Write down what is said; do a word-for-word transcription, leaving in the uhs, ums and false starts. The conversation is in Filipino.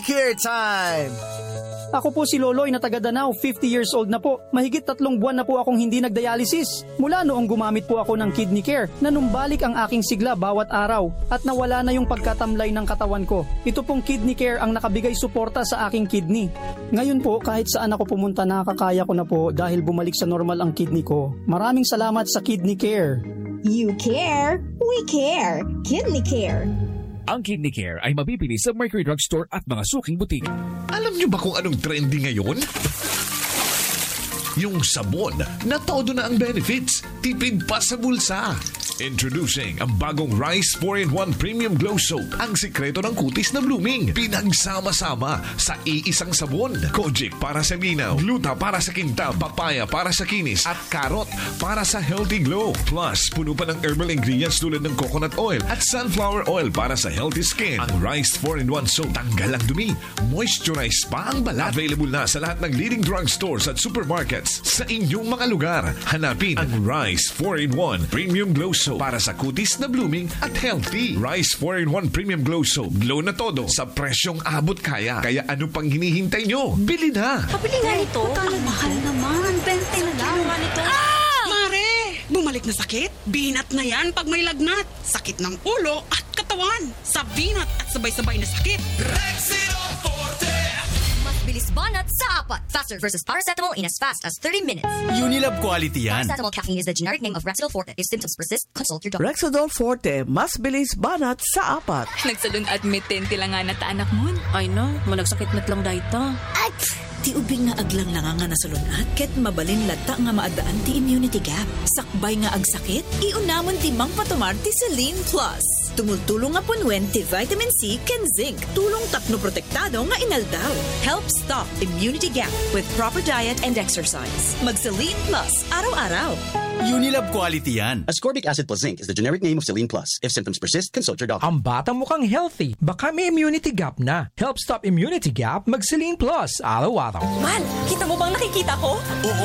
Care time! Ako po si Loloy na taga Danao, fifty years old na po. Mahigit tatlong buwan na po akong hindi nagdialysis. Mula noong gumamit po ako ng Kidney Care, nanumbalik ang aking sigla bawat araw at nawala na yung pagkatamlay ng katawan ko. Ito pong Kidney Care ang nakabigay suporta sa aking kidney. Ngayon po, kahit saan ako pumunta, nakakaya ko na po dahil bumalik sa normal ang kidney ko. Maraming salamat sa Kidney Care. You care, we care. Kidney Care. Ang Kidney Care ay mabibili sa Mercury Drug Store at mga suking butika. Alam niyo ba kung anong trendy ngayon? Yung sabon na todo na ang benefits, tipid pa sa bulsa. Introducing ang bagong Rice four in one Premium Glow Soap. Ang sikreto ng kutis na blooming. Pinagsama-sama sa iisang sabon. Kojic para sa linaw, gluta para sa kintab, papaya para sa kinis, at carrot para sa healthy glow. Plus, puno pa ng herbal ingredients tulad ng coconut oil at sunflower oil para sa healthy skin. Ang Rice four in one Soap, tanggal ang dumi, moisturize pa ang balat. Available na sa lahat ng leading drugstores at supermarkets sa inyong mga lugar. Hanapin ang Rice four in one Premium Glow Soap para sa kutis na blooming at healthy. Rice four in one Premium Glow Soap. Glow na todo sa presyong abot kaya. Kaya ano pang hinihintay nyo? Bili na! Pabili nga nito. Ang mahal naman. bente na lang. Ano nga nito? Ah! Mare! Bumalik na sakit? Binat na yan pag may lagnat. Sakit ng ulo at katawan. Sa binat at sabay-sabay na sakit. Rexidol Forte! Bilis banat sa apat. Faster versus paracetamol in as fast as thirty minutes. Unilab quality yan. Paracetamol caffeine is the generic name of Rexidol Forte. If symptoms persist, consult your doctor. Rexidol Forte, mas bilis banat sa apat. Nagsalun admitin tila nga na ta anak mo. Ay no, malagsakit na lang dahito. At ti ubing nga aglang lang nga nasalunat. Ket mabalin lata nga maadaan ti immunity gap. Sakbay nga agsakit, iunamon ti Mang Patomar ti Celine Plus. Tumultulong nga punwen ti vitamin C ken zinc. Tulong tapno protektado nga inaldaw. Help stop immunity gap with proper diet and exercise. Mag Celine Plus araw-araw. Unilab quality yan. Ascorbic acid plus zinc is the generic name of Celine Plus. If symptoms persist, consult your doctor. Ang batang mukhang healthy. Baka may immunity gap na. Help stop immunity gap, mag Celine Plus araw-araw. Man, kita mo bang nakikita ko? Oo.